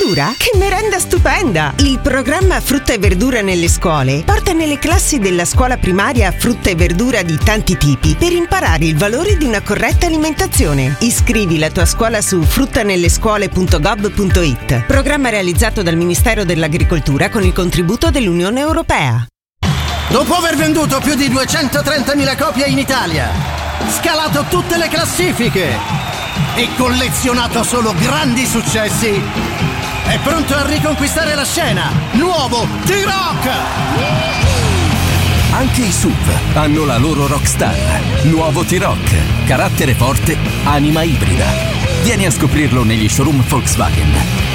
verdura? Che merenda stupenda! Il programma Frutta e Verdura nelle scuole porta nelle classi della scuola primaria frutta e verdura di tanti tipi per imparare il valore di una corretta alimentazione. Iscrivi la tua scuola su fruttanellescuole.gov.it. Programma realizzato dal Ministero dell'Agricoltura con il contributo dell'Unione Europea. Dopo aver venduto più di 230.000 copie in Italia, scalato tutte le classifiche e collezionato solo grandi successi, è pronto a riconquistare la scena. Nuovo T-Rock! Anche i SUV hanno la loro rockstar. Nuovo T-Rock, carattere forte, anima ibrida. Vieni a scoprirlo negli showroom Volkswagen.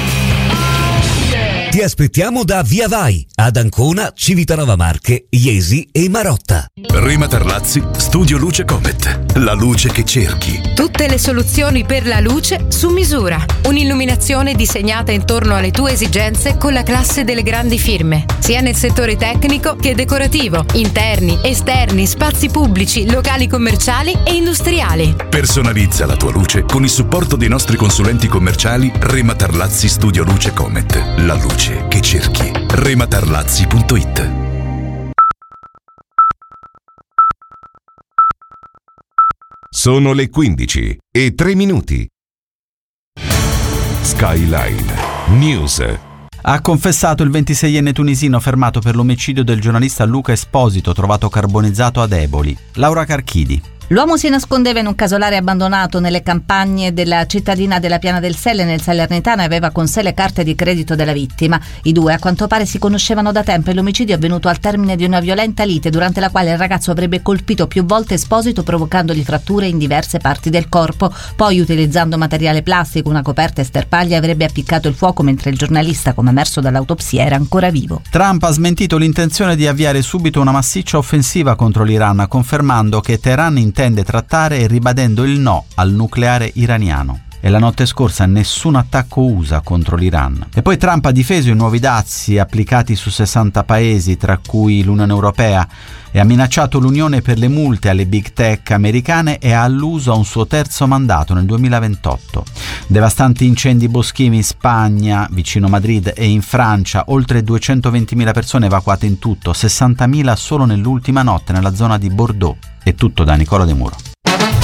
Ti aspettiamo da Via Vai, ad Ancona, Civitanova Marche, Iesi e Marotta. Rema Terlazzi, Studio Luce Comet. La luce che cerchi. Tutte le soluzioni per la luce su misura. Un'illuminazione disegnata intorno alle tue esigenze con la classe delle grandi firme, sia nel settore tecnico che decorativo, interni, esterni, spazi pubblici, locali commerciali e industriali. Personalizza la tua luce con il supporto dei nostri consulenti commerciali Rema Terlazzi Studio Luce Comet. La luce che cerchi. rematarlazzi.it. Sono le 15:03. Skyline News. Ha confessato il 26enne tunisino fermato per l'omicidio del giornalista Luca Esposito, trovato carbonizzato ad Eboli. Laura Carchidi. L'uomo si nascondeva in un casolare abbandonato nelle campagne della cittadina della Piana del Selle nel Salernitano e aveva con sé le carte di credito della vittima. I due a quanto pare si conoscevano da tempo e l'omicidio è avvenuto al termine di una violenta lite durante la quale il ragazzo avrebbe colpito più volte Esposito provocandogli fratture in diverse parti del corpo. Poi, utilizzando materiale plastico, una coperta e sterpaglie, avrebbe appiccato il fuoco mentre il giornalista, come emerso dall'autopsia, era ancora vivo. Trump ha smentito l'intenzione di avviare subito una massiccia offensiva contro l'Iran, confermando che Teheran intende trattare e ribadendo il no al nucleare iraniano. E la notte scorsa nessun attacco USA contro l'Iran. E poi Trump ha difeso i nuovi dazi applicati su 60 paesi, tra cui l'Unione Europea, e ha minacciato l'Unione per le multe alle big tech americane e ha alluso a un suo terzo mandato nel 2028. Devastanti incendi boschivi in Spagna, vicino Madrid, e in Francia, oltre 220.000 persone evacuate in tutto, 60.000 solo nell'ultima notte nella zona di Bordeaux. È tutto da Nicola De Muro.